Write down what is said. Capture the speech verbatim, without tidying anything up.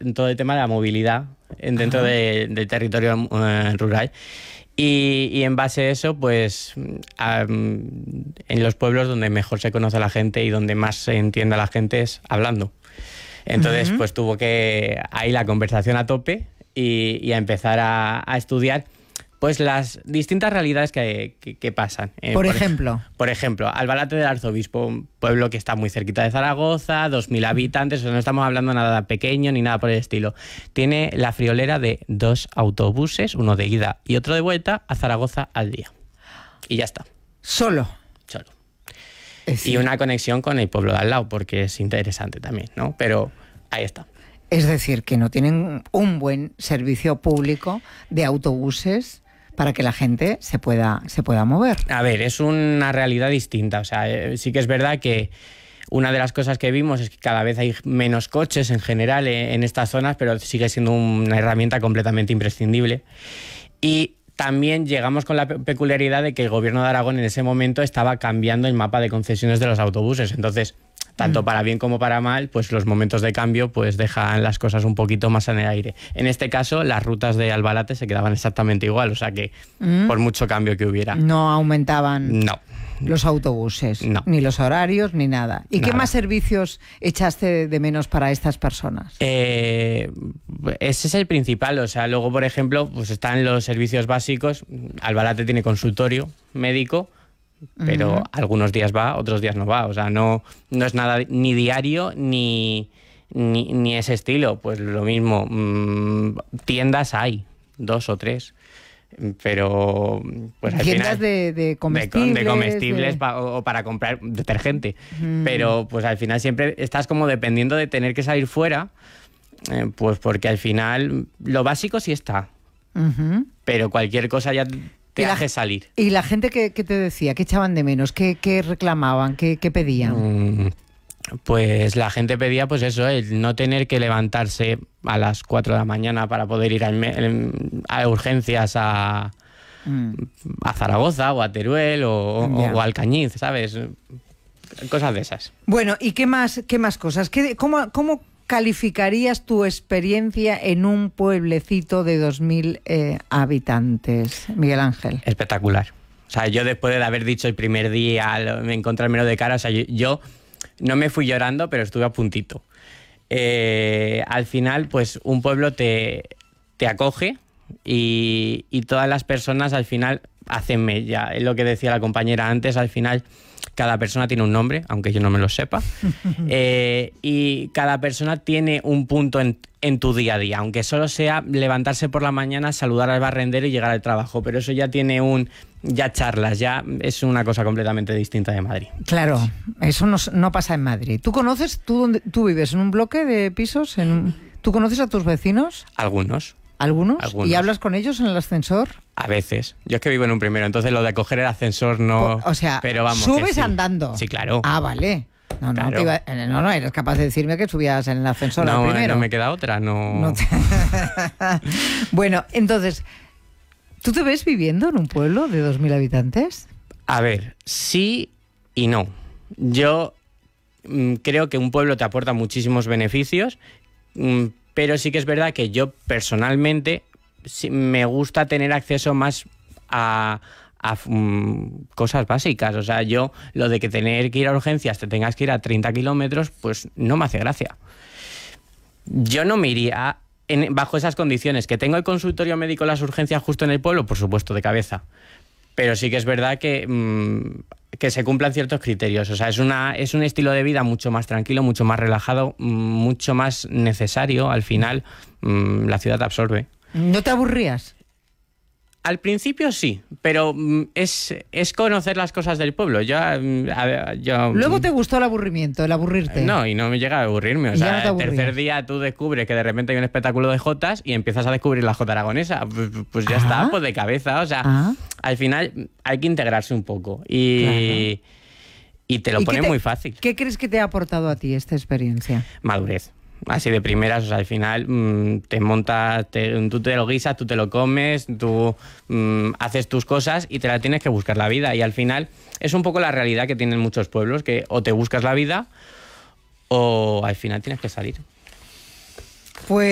en todo el tema de la movilidad en, dentro de, del territorio uh, rural. Y, y en base a eso, pues um, en los pueblos donde mejor se conoce a la gente y donde más se entiende a la gente es hablando. Entonces, uh-huh. pues tuvo que ahí la conversación a tope y, y a empezar a, a estudiar pues las distintas realidades que, que, que pasan. Eh, por, por ejemplo. Por ejemplo, Albalate del Arzobispo, un pueblo que está muy cerquita de Zaragoza, dos mil habitantes, o sea, no estamos hablando nada pequeño ni nada por el estilo. Tiene la friolera de dos autobuses, uno de ida y otro de vuelta, a Zaragoza al día. Y ya está. ¿Solo? Solo. Es y una conexión con el pueblo de al lado, porque es interesante también, ¿no? Pero ahí está. Es decir, que no tienen un buen servicio público de autobuses para que la gente se pueda, se pueda mover. A ver, es una realidad distinta. O sea, eh, sí que es verdad que una de las cosas que vimos es que cada vez hay menos coches en general eh, en estas zonas, pero sigue siendo una herramienta completamente imprescindible. Y también llegamos con la peculiaridad de que el gobierno de Aragón en ese momento estaba cambiando el mapa de concesiones de los autobuses. Entonces, tanto para bien como para mal, pues los momentos de cambio pues dejan las cosas un poquito más en el aire. En este caso, las rutas de Albalate se quedaban exactamente igual, o sea que mm. por mucho cambio que hubiera. No aumentaban no. los autobuses, no. ni los horarios, ni nada. ¿Y nada. qué más servicios echaste de menos para estas personas? Eh, ese es el principal, o sea, luego, por ejemplo, pues están los servicios básicos. Albalate tiene consultorio médico, pero uh-huh. algunos días va, otros días no va. O sea, no, no es nada ni diario ni, ni, ni ese estilo. Pues lo mismo, mmm, tiendas hay, dos o tres. Pero pues al tiendas final, de, de comestibles, de, de comestibles de... Pa, o, o para comprar detergente. Uh-huh. Pero pues al final siempre estás como dependiendo de tener que salir fuera, eh, pues porque al final lo básico sí está. Uh-huh. Pero cualquier cosa ya te hace salir. ¿Y la gente qué, qué te decía? ¿Qué echaban de menos? ¿Qué, qué reclamaban? ¿Qué, qué pedían? Mm, pues la gente pedía pues eso, el no tener que levantarse a las cuatro de la mañana para poder ir al, a urgencias a, mm. a Zaragoza o a Teruel o, yeah. o, o al Cañiz, ¿sabes? Cosas de esas. Bueno, ¿y qué más, qué más cosas? ¿Qué, cómo, ¿Cómo calificarías tu experiencia en un pueblecito de dos mil eh, habitantes, Miguel Ángel? Espectacular. O sea, yo después de haber dicho el primer día, me encontrármelo de cara, o sea, yo, yo no me fui llorando, pero estuve a puntito. Eh, al final, pues un pueblo te, te acoge y, y todas las personas al final hacen mella. Es lo que decía la compañera antes, al final cada persona tiene un nombre, aunque yo no me lo sepa, eh, y cada persona tiene un punto en, en tu día a día, aunque solo sea levantarse por la mañana, saludar al barrendero y llegar al trabajo, pero eso ya tiene un... ya charlas, ya es una cosa completamente distinta de Madrid. Claro, eso no, no pasa en Madrid. ¿Tú conoces, tú, dónde, tú vives en un bloque de pisos? En un, ¿Tú conoces a tus vecinos? Algunos. ¿Algunos? Algunos. ¿Y hablas con ellos en el ascensor? A veces. Yo es que vivo en un primero, entonces lo de coger el ascensor no... O sea, pero vamos, ¿subes sí. andando? Sí, claro. Ah, vale. No, no, claro. te iba, no, no, eres capaz de decirme que subías en el ascensor no, al primero. No me queda otra, no... no te... Bueno, entonces, ¿tú te ves viviendo en un pueblo de dos mil habitantes? A ver, sí y no. Yo mmm, creo que un pueblo te aporta muchísimos beneficios, mmm, pero sí que es verdad que yo personalmente sí, me gusta tener acceso más a, a um, cosas básicas. O sea, yo lo de que tener que ir a urgencias te tengas que ir a treinta kilómetros, pues no me hace gracia. Yo no me iría en, bajo esas condiciones. ¿Que tengo el consultorio médico, las urgencias justo en el pueblo? Por supuesto, de cabeza. Pero sí que es verdad que, mmm, que se cumplan ciertos criterios. O sea, es, una, es un estilo de vida mucho más tranquilo, mucho más relajado, mucho más necesario. Al final, mmm, la ciudad te absorbe. ¿No te aburrías? Al principio sí, pero es, es conocer las cosas del pueblo. Yo, yo, ¿Luego te gustó el aburrimiento, el aburrirte? No, y no me llega a aburrirme. O sea, no el tercer día tú descubres que de repente hay un espectáculo de jotas y empiezas a descubrir la jota aragonesa. Pues, pues ya ah. está, pues de cabeza. O sea, ah. al final hay que integrarse un poco y, claro. y te lo pone te, muy fácil. ¿Qué crees que te ha aportado a ti esta experiencia? Madurez. Así de primeras, o sea, al final mmm, te montas, te, tú te lo guisas, tú te lo comes, tú mmm, haces tus cosas y te la tienes que buscar la vida. Y al final es un poco la realidad que tienen muchos pueblos, que o te buscas la vida o al final tienes que salir. Pues